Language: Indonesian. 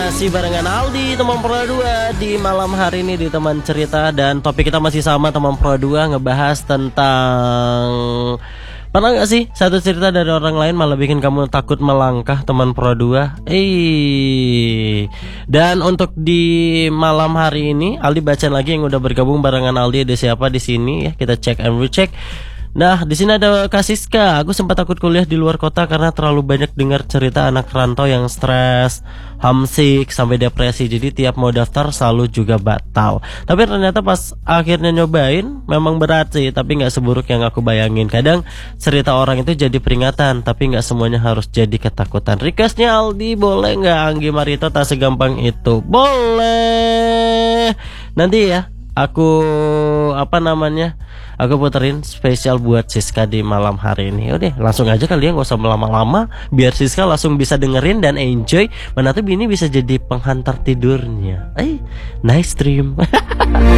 Masih barengan Aldi, teman Pro 2 di malam hari ini di teman cerita. Dan topik kita masih sama teman Pro 2, ngebahas tentang pernah gak sih satu cerita dari orang lain malah bikin kamu takut melangkah teman Pro 2? Dan untuk di malam hari ini Aldi bacain lagi yang udah bergabung barengan Aldi. Ada siapa di sini ya? Kita cek and recheck. Nah, di sini ada Kak Siska. Aku sempat takut kuliah di luar kota karena terlalu banyak dengar cerita anak rantau yang stres, homesick, sampai depresi. Jadi tiap mau daftar selalu juga batal. Tapi ternyata pas akhirnya nyobain memang berat sih, tapi nggak seburuk yang aku bayangin. Kadang cerita orang itu jadi peringatan, tapi nggak semuanya harus jadi ketakutan. Requestnya Aldi, boleh nggak Anggi Marito tak segampang itu? Boleh. Nanti ya aku aku puterin spesial buat Siska di malam hari ini. Udah langsung aja kali ya, gak usah lama-lama, biar Siska langsung bisa dengerin dan enjoy. Mana tuh ini bisa jadi penghantar tidurnya. Nice dream.